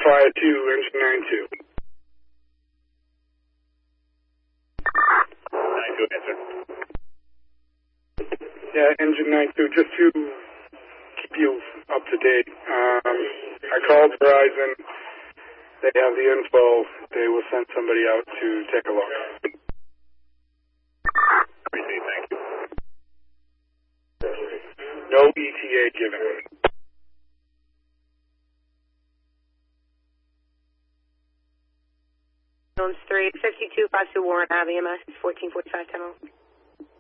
fire 2, engine 92. 92, answer. Yeah, engine 92, just to keep you up to date. I called Verizon. They have the info. They will send somebody out to take a look. Appreciate it, thank you. No ETA given. Jones 3, 5252 Warren Ave, EMS 1445 10.